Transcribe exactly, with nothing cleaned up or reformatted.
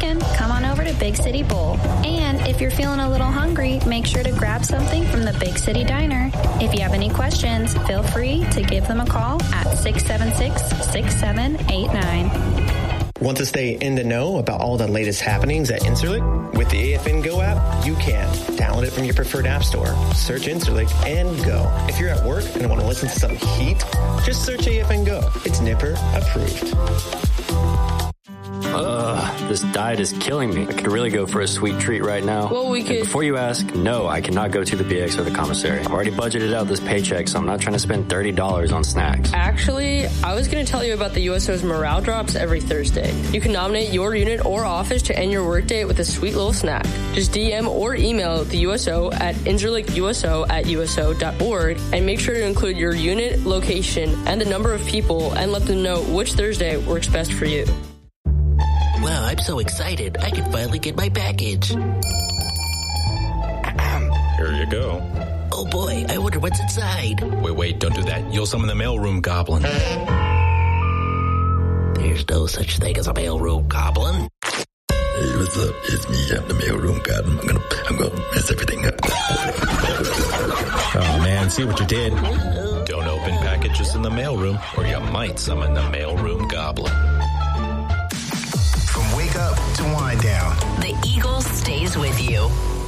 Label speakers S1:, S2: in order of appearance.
S1: weekend, come on over to Big City Bowl. And if you're feeling a little hungry, make sure to grab something from the Big City Diner. If you have any questions, feel free to give them a call at six seven six, six seven eight nine.
S2: Want to stay in the know about all the latest happenings at Incirlik? With the A F N Go app, you can. Download it from your preferred app store. Search Incirlik and go. If you're at work and want to listen to some heat, just search A F N Go. It's Nipper approved.
S3: Ugh, this diet is killing me. I could really go for a sweet treat right now.
S4: Well, we could...
S3: And before you ask, no, I cannot go to the B X or the commissary. I've already budgeted out this paycheck, so I'm not trying to spend thirty dollars on snacks.
S4: Actually, I was going to tell you about the U S O's morale drops every Thursday. You can nominate your unit or office to end your workday with a sweet little snack. Just D M or email the U S O at inserlikuso at uso dot org and make sure to include your unit, location, and the number of people and let them know which Thursday works best for you.
S5: Wow, I'm so excited. I can finally get my package.
S6: Here you go.
S5: Oh boy, I wonder what's inside.
S6: Wait, wait, don't do that. You'll summon the mailroom goblin.
S5: There's no such thing as a mailroom goblin.
S7: Hey, what's up? It's me, I'm the mailroom goblin. I'm gonna, I'm gonna mess everything up.
S6: Oh man, see what you did. Don't open packages in the mailroom, or you might summon the mailroom goblin.
S8: From wake up to wind down,
S9: the Eagle stays with you.